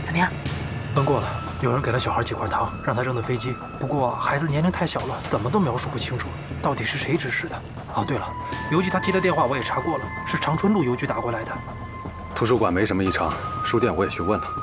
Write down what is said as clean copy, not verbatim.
怎么样？ 问过了，有人给了小孩几块糖，让他扔的飞机。不过孩子年龄太小了，怎么都描述不清楚，到底是谁指使的？哦，对了，邮局他接的电话我也查过了，是长春路邮局打过来的。 图书馆没什么异常，书店我也询问了。